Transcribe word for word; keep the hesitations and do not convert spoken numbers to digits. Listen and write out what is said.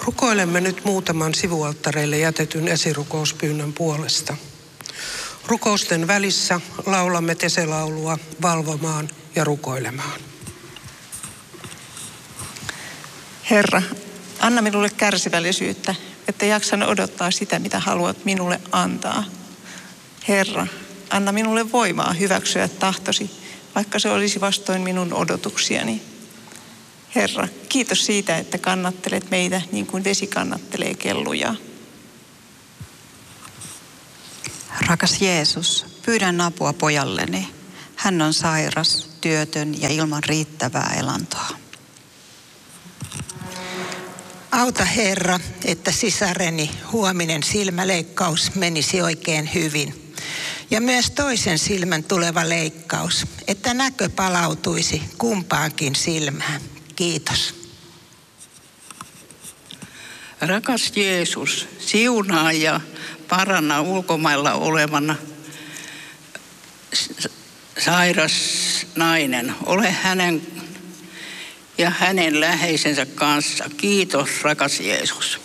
Rukoilemme nyt muutaman sivualttareille jätetyn esirukouspyynnön puolesta. Rukousten välissä laulamme teselaulua valvomaan ja rukoilemaan. Herra, anna minulle kärsivällisyyttä, että jaksan odottaa sitä, mitä haluat minulle antaa. Herra, anna minulle voimaa hyväksyä tahtosi, vaikka se olisi vastoin minun odotuksiani. Herra, kiitos siitä, että kannattelet meitä niin kuin vesi kannattelee kellujaa. Rakas Jeesus, pyydän apua pojalleni. Hän on sairas, työtön ja ilman riittävää elantoa. Auta Herra, että sisareni huominen silmäleikkaus menisi oikein hyvin. Ja myös toisen silmän tuleva leikkaus, että näkö palautuisi kumpaankin silmään. Kiitos. Rakas Jeesus, siunaa ja paranna ulkomailla olevan sairas nainen. Ole hänen ja hänen läheisensä kanssa. Kiitos, rakas Jeesus.